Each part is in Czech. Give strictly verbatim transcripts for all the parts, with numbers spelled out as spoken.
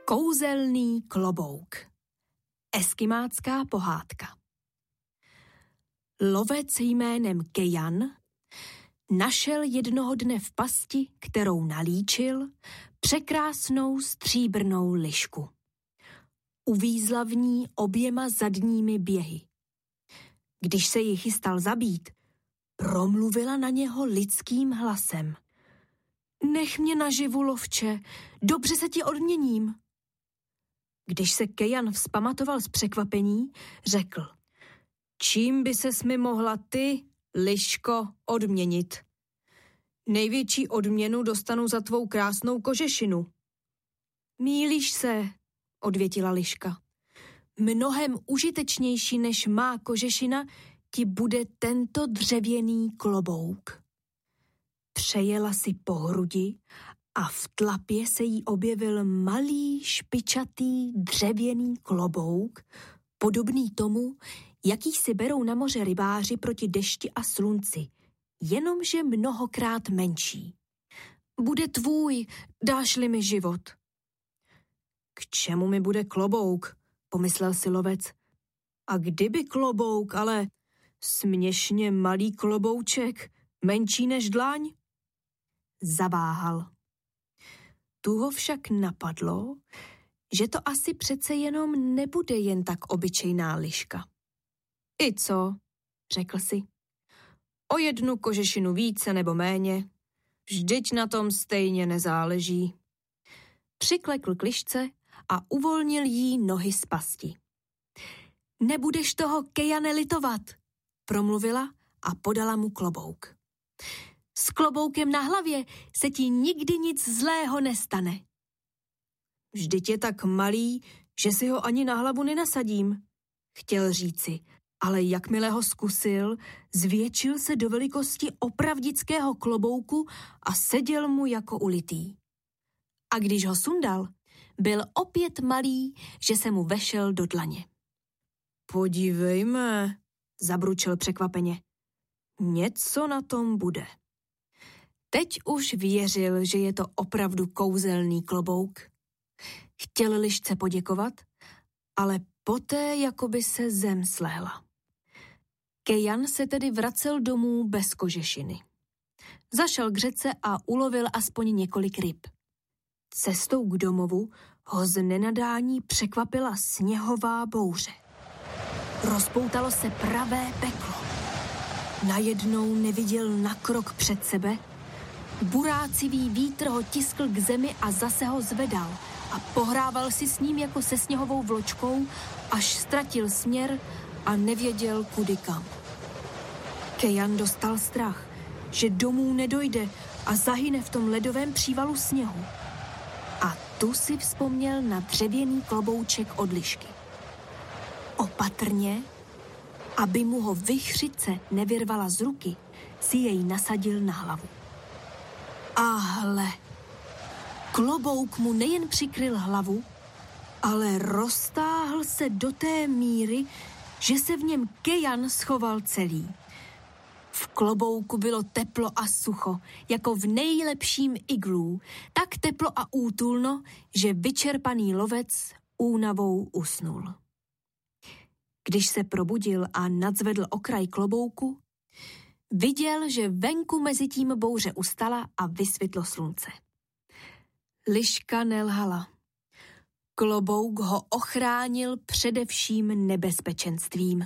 Kouzelný klobouk. Eskimácká pohádka. Lovec jménem Kejan našel jednoho dne v pasti, kterou nalíčil, překrásnou stříbrnou lišku. Uvízla v ní oběma zadními běhy. Když se ji chystal zabít, promluvila na něho lidským hlasem. Nech mě naživu, lovče, dobře se ti odměním. Když se Kejan vzpamatoval z překvapení, řekl. Čím by ses mi mohla ty, liško, odměnit? Největší odměnu dostanu za tvou krásnou kožešinu. Mýlíš se, odvětila liška. Mnohem užitečnější než má kožešina ti bude tento dřevěný klobouk. Přejela si po hrudi a v tlapě se jí objevil malý, špičatý, dřevěný klobouk, podobný tomu, jaký si berou na moře rybáři proti dešti a slunci, jenomže mnohokrát menší. Bude tvůj, dáš-li mi život. K čemu mi bude klobouk, pomyslel si lovec. A kdyby klobouk, ale směšně malý klobouček, menší než dlaň? Zaváhal. Tu ho však napadlo, že to asi přece jenom nebude jen tak obyčejná liška. I co, řekl si. O jednu kožešinu více nebo méně, vždyť na tom stejně nezáleží. Přiklekl k lišce a uvolnil jí nohy z pasti. Nebudeš toho, Kejane, litovat, promluvila a podala mu klobouk. S kloboukem na hlavě se ti nikdy nic zlého nestane. Vždyť je tak malý, že si ho ani na hlavu nenasadím, chtěl říci, ale jakmile ho zkusil, zvětšil se do velikosti opravdického klobouku a seděl mu jako ulitý. A když ho sundal, byl opět malý, že se mu vešel do dlaně. Podívejme, zabručel překvapeně. Něco na tom bude. Teď už věřil, že je to opravdu kouzelný klobouk. Chtěl lišce poděkovat, ale poté jakoby se zem slehla. Kejan se tedy vracel domů bez kožešiny. Zašel k řece a ulovil aspoň několik ryb. Cestou k domovu ho z nenadání překvapila sněhová bouře. Rozpoutalo se pravé peklo. Najednou neviděl na krok před sebe. Burácivý vítr ho tiskl k zemi a zase ho zvedal a pohrával si s ním jako se sněhovou vločkou, až ztratil směr a nevěděl kudy kam. Kejan dostal strach, že domů nedojde a zahyne v tom ledovém přívalu sněhu. A tu si vzpomněl na dřevěný klobouček od lišky. Opatrně, aby mu ho vichřice nevyrvala z ruky, si jej nasadil na hlavu. A hle, klobouk mu nejen přikryl hlavu, ale roztáhl se do té míry, že se v něm Kejan schoval celý. V klobouku bylo teplo a sucho, jako v nejlepším iglů, tak teplo a útulno, že vyčerpaný lovec únavou usnul. Když se probudil a nadzvedl okraj klobouku, viděl, že venku mezi tím bouře ustala a vysvětlo slunce. Liška nelhala. Klobouk ho ochránil především nebezpečenstvím.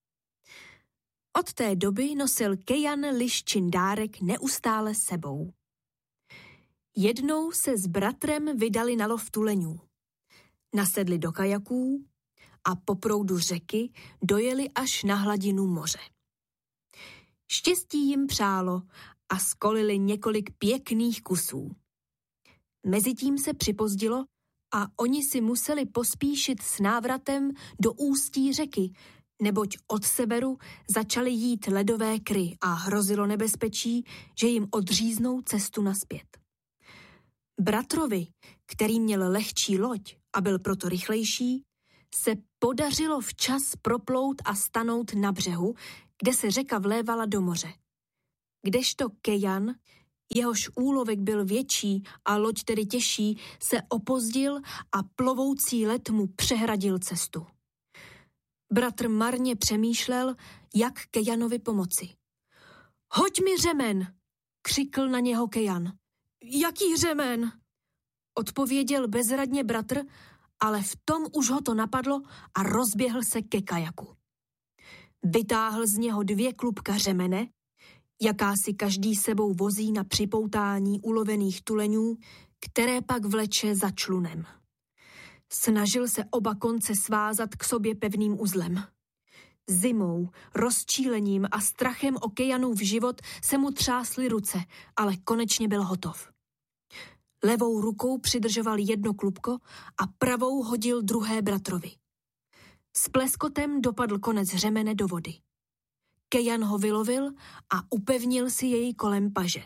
Od té doby nosil Kejan liščin dárek neustále sebou. Jednou se s bratrem vydali na lov tuleňů. Nasedli do kajaků a po proudu řeky dojeli až na hladinu moře. Štěstí jim přálo a skolili několik pěkných kusů. Mezitím se připozdilo a oni si museli pospíšit s návratem do ústí řeky, neboť od severu začaly jít ledové kry a hrozilo nebezpečí, že jim odříznou cestu nazpět. Bratrovi, který měl lehčí loď a byl proto rychlejší, se podařilo včas proplout a stanout na břehu, kde se řeka vlévala do moře. Kdežto Kejan jehož úlovek byl větší a loď tedy těžší, se opozdil a plovoucí let mu přehradil cestu. Bratr marně přemýšlel, jak Kejanovi pomoci. Hoď mi řemen, křikl na něho Kejan. Jaký řemen? Odpověděl bezradně bratr, ale v tom už ho to napadlo a rozběhl se ke kajaku. Vytáhl z něho dvě klubka řemene, jaká si každý sebou vozí na připoutání ulovených tuleňů, které pak vleče za člunem. Snažil se oba konce svázat k sobě pevným uzlem. Zimou, rozčílením a strachem o Kejanův život se mu třásly ruce, ale konečně byl hotov. Levou rukou přidržoval jedno klubko a pravou hodil druhé bratrovi. S pleskotem dopadl konec řemene do vody. Kejan ho vylovil a upevnil si jej kolem paže.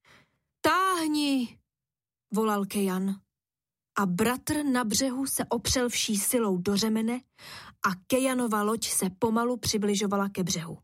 Táhni, volal Kejan. A bratr na břehu se opřel vší silou do řemene a Kejanova loď se pomalu přibližovala ke břehu.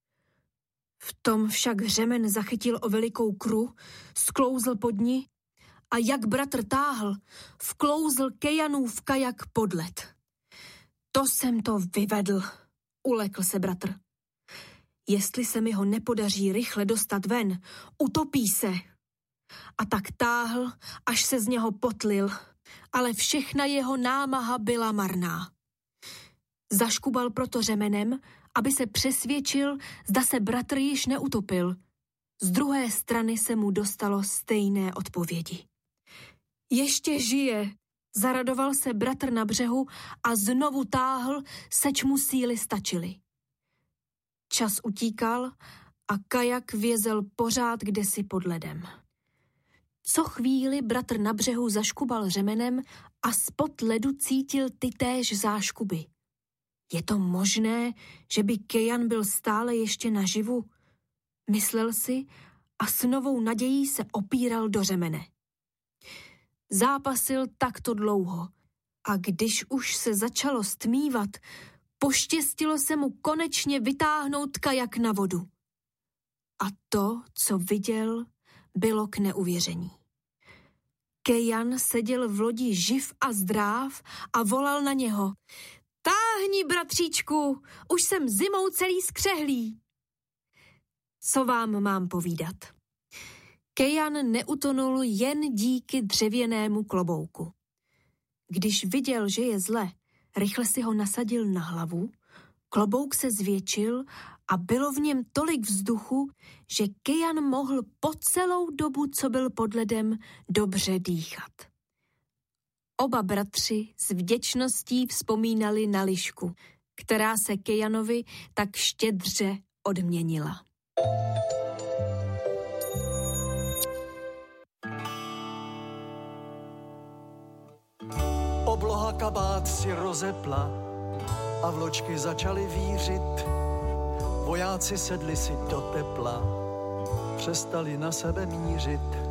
V tom však řemen zachytil o velikou kru, sklouzl pod ní a jak bratr táhl, vklouzl Kejanův kajak pod led. To jsem to vyvedl, ulekl se bratr. Jestli se mi ho nepodaří rychle dostat ven, utopí se. A tak táhl, až se z něho potlil, ale všechna jeho námaha byla marná. Zaškubal proto řemenem, aby se přesvědčil, zda se bratr již neutopil. Z druhé strany se mu dostalo stejné odpovědi. Ještě žije, zaradoval se bratr na břehu a znovu táhl, seč mu síly stačily. Čas utíkal a kajak vězel pořád kdesi pod ledem. Co chvíli bratr na břehu zaškubal řemenem a spod ledu cítil tytéž záškuby. Je to možné, že by Kejan byl stále ještě naživu? Myslel si a s novou nadějí se opíral do řemene. Zápasil takto dlouho a když už se začalo stmívat, poštěstilo se mu konečně vytáhnout kajak na vodu. A to, co viděl, bylo k neuvěření. Kejan seděl v lodi živ a zdráv a volal na něho. Táhni, bratříčku, už jsem zimou celý skřehlý. Co vám mám povídat? Kejan neutonul jen díky dřevěnému klobouku. Když viděl, že je zle, rychle si ho nasadil na hlavu, klobouk se zvětšil a bylo v něm tolik vzduchu, že Kejan mohl po celou dobu, co byl pod ledem, dobře dýchat. Oba bratři s vděčností vzpomínali na lišku, která se Kejanovi tak štědře odměnila. Obloha kabát si rozepla a vločky začaly vířit. Vojáci sedli si do tepla, přestali na sebe mířit.